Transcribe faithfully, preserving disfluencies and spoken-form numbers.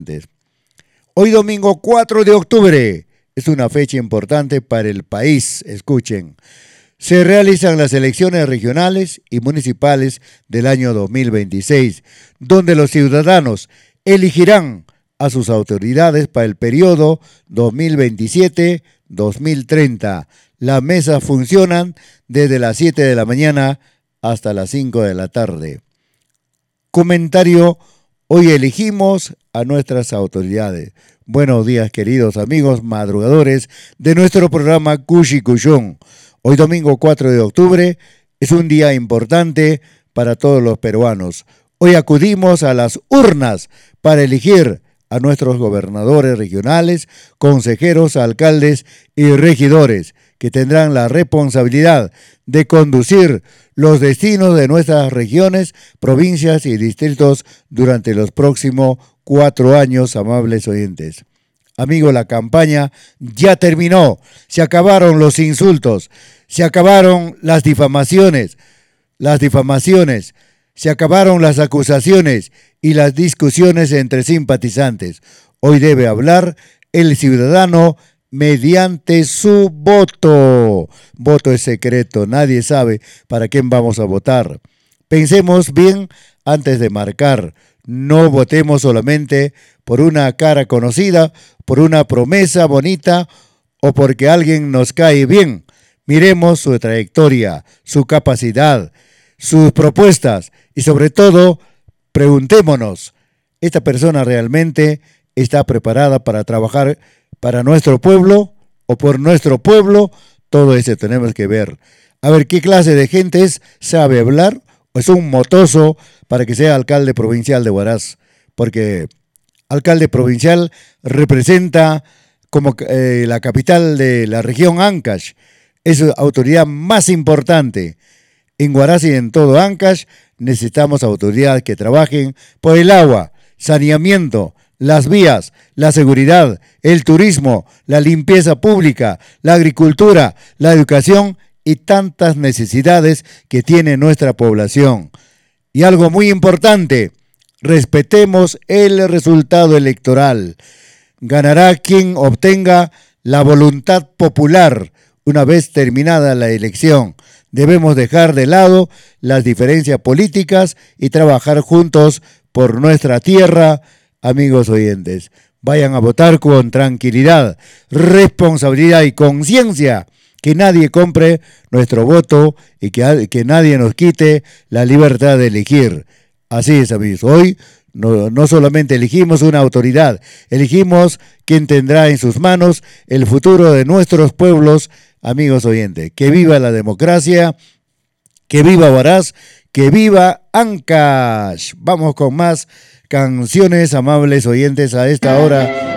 Hoy domingo cuatro de octubre es una fecha importante para el país. Escuchen, se realizan las elecciones regionales y municipales del año dos mil veintiséis, donde los ciudadanos elegirán a sus autoridades para el periodo dos mil veintisiete a dos mil treinta. Las mesas funcionan desde las siete de la mañana hasta las cinco de la tarde. Comentario: hoy elegimos a nuestras autoridades. Buenos días, queridos amigos madrugadores de nuestro programa Cushi Cushón. Hoy domingo cuatro de octubre es un día importante para todos los peruanos. Hoy acudimos a las urnas para elegir a nuestros gobernadores regionales, consejeros, alcaldes y regidores, que tendrán la responsabilidad de conducir los destinos de nuestras regiones, provincias y distritos durante los próximos cuatro años, amables oyentes. Amigos, la campaña ya terminó, se acabaron los insultos, se acabaron las difamaciones, las difamaciones, se acabaron las acusaciones y las discusiones entre simpatizantes. Hoy debe hablar el ciudadano mediante su voto. Voto es secreto, nadie sabe para quién vamos a votar. Pensemos bien antes de marcar. No votemos solamente por una cara conocida, por una promesa bonita o porque alguien nos cae bien. Miremos su trayectoria, su capacidad, sus propuestas y sobre todo, preguntémonos, ¿esta persona realmente está preparada para trabajar para nuestro pueblo o por nuestro pueblo? Todo eso tenemos que ver. A ver qué clase de gente es, sabe hablar o es un motoso para que sea alcalde provincial de Huaraz, porque alcalde provincial representa como eh, la capital de la región Ancash, es la autoridad más importante. En Huaraz y en todo Ancash necesitamos autoridades que trabajen por el agua, saneamiento, las vías, la seguridad, el turismo, la limpieza pública, la agricultura, la educación y tantas necesidades que tiene nuestra población. Y algo muy importante, respetemos el resultado electoral. Ganará quien obtenga la voluntad popular una vez terminada la elección. Debemos dejar de lado las diferencias políticas y trabajar juntos por nuestra tierra. Amigos oyentes, vayan a votar con tranquilidad, responsabilidad y conciencia. Que nadie compre nuestro voto y que, que nadie nos quite la libertad de elegir. Así es, amigos. Hoy no, no solamente elegimos una autoridad, elegimos quien tendrá en sus manos el futuro de nuestros pueblos. Amigos oyentes, que viva la democracia, que viva Huaraz, que viva Ancash. Vamos con más canciones, amables oyentes, a esta hora.